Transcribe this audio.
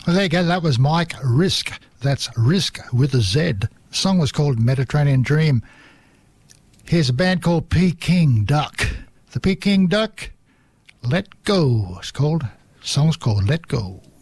Well, there you go. That was Mike Risk. That's Risk with a Z. The song was called Mediterranean Dream. Here's a band called Peking Duck. The Peking Duck, Let Go. It's called. The song's called Let Go.